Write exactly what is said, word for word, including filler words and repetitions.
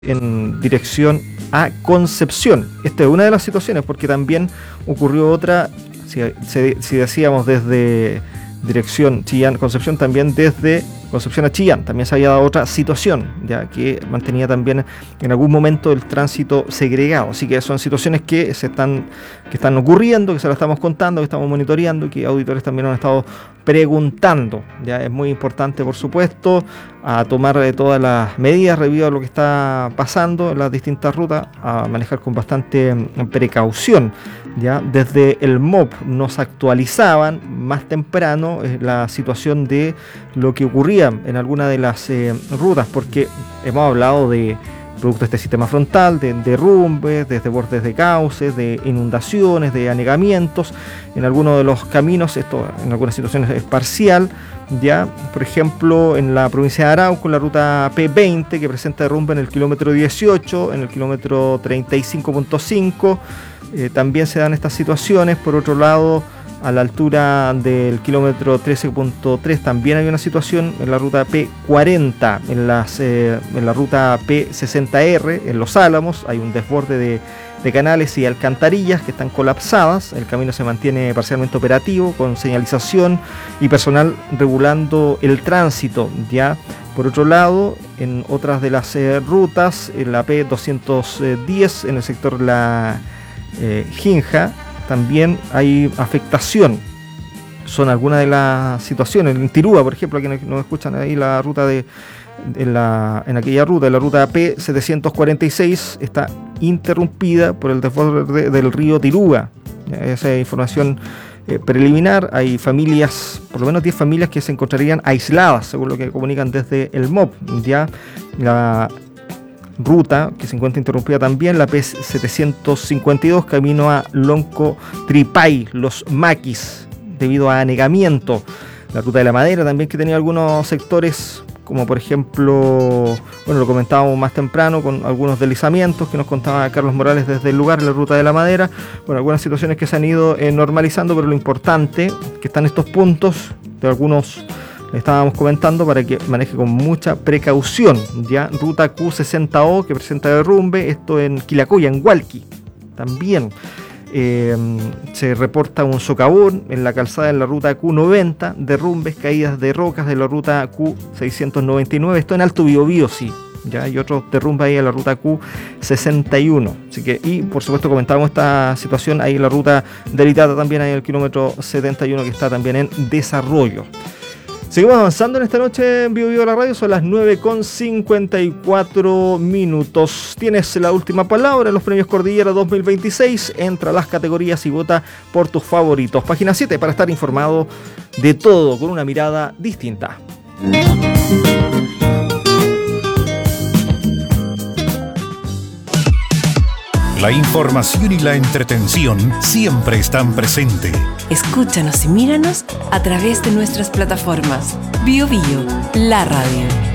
en dirección a Concepción. Esta es una de las situaciones, porque también ocurrió otra, si, si, si decíamos desde dirección Chillán, Concepción, también desde Concepción a Chillán, también se había dado otra situación, ya que mantenía también en algún momento el tránsito segregado. Así que son situaciones que se están, que están ocurriendo, que se las estamos contando, que estamos monitoreando, que auditores también han estado preguntando. Ya es muy importante, por supuesto, a tomar eh, todas las medidas debido a lo que está pasando en las distintas rutas, a manejar con bastante mm, precaución. Ya desde el M O P nos actualizaban más temprano eh, la situación de lo que ocurría en alguna de las eh, rutas, porque hemos hablado de producto de este sistema frontal, de derrumbes, de desbordes de cauces, de inundaciones, de anegamientos en algunos de los caminos. Esto en algunas situaciones es parcial, ya, por ejemplo, en la provincia de Arauco, en la ruta P veinte, que presenta derrumbe en el kilómetro dieciocho, en el kilómetro treinta y cinco punto cinco, eh, también se dan estas situaciones. Por otro lado, a la altura del kilómetro trece punto tres también hay una situación en la ruta P cuarenta, en, las, eh, en la ruta P sesenta R, en Los Álamos, hay un desborde de, de canales y alcantarillas que están colapsadas. El camino se mantiene parcialmente operativo, con señalización y personal regulando el tránsito. Ya, por otro lado, en otras de las eh, rutas, en la P doscientos diez, en el sector La eh, Ginja, también hay afectación. Son algunas de las situaciones. En Tirúa, por ejemplo, quienes nos escuchan ahí, la ruta de, de la, en aquella ruta, la ruta P setecientos cuarenta y seis está interrumpida por el desborde del río Tirúa. Esa es información eh, preliminar. Hay familias, por lo menos diez familias, que se encontrarían aisladas, según lo que comunican desde el M O P. Ya la ruta que se encuentra interrumpida también, la P setecientos cincuenta y dos, camino a Lonco Tripay, Los Maquis, debido a anegamiento. La ruta de la Madera también, que tenía algunos sectores, como por ejemplo, bueno, lo comentábamos más temprano, con algunos deslizamientos que nos contaba Carlos Morales desde el lugar, en la ruta de la Madera. Bueno, algunas situaciones que se han ido eh, normalizando, pero lo importante que están estos puntos de algunos estábamos comentando, para que maneje con mucha precaución. Ya, ruta Q sesenta O, que presenta derrumbe, esto en Quilacoya, en Hualqui. También eh, se reporta un socavón en la calzada en la ruta Q noventa, derrumbes, caídas de rocas de la ruta Q seiscientos noventa y nueve, esto en Alto Biobío, sí. Ya hay otro derrumbe ahí en la ruta Q sesenta y uno. Así que, y por supuesto comentábamos esta situación ahí en la ruta de Litata, también hay el kilómetro setenta y uno, que está también en desarrollo. Seguimos avanzando en esta noche en Vivo Vivo la Radio, son las nueve con cincuenta y cuatro minutos. Tienes la última palabra en los premios Cordillera dos mil veintiséis. Entra a las categorías y vota por tus favoritos. Página siete para estar informado de todo con una mirada distinta. La información y la entretención siempre están presentes. Escúchanos y míranos a través de nuestras plataformas. Bio Bio, la radio.